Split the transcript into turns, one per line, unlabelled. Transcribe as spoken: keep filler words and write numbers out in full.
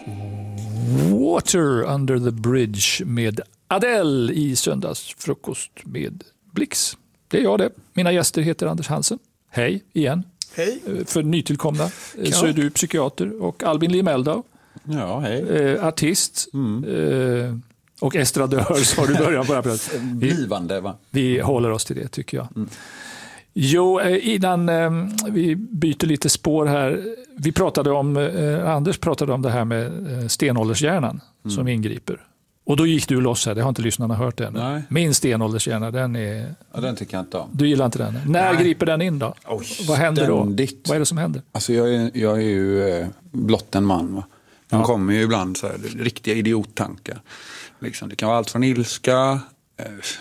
Water Under the Bridge med Adele i söndagsfrukost med Blix. Det är jag det. Mina gäster heter Anders Hansen. Hej igen.
Hej.
För nytillkomna
ja.
så är du psykiater och Albin Limeldau.
Ja, hej.
Eh, artist. Mm. Eh, och estradör sa du i början på det här.
Blivande, va?
Vi håller oss till det tycker jag. Mm. Jo, innan eh, vi byter lite spår här. Vi pratade om, eh, Anders pratade om det här med eh, stenåldershjärnan mm. som ingriper. Och då gick du loss här, det har inte lyssnarna hört än.
Nej.
Min stenåldershjärna, den är...
Ja, den tycker jag inte om.
Du gillar inte den? När Nej. griper den in då?
Oj,
vad händer
ständigt.
då? Vad är det som händer?
Alltså jag är, jag är ju eh, blott en man, va? De ja. kommer ju ibland så här, riktiga idiottankar. Liksom, det kan vara allt från ilska... Eh,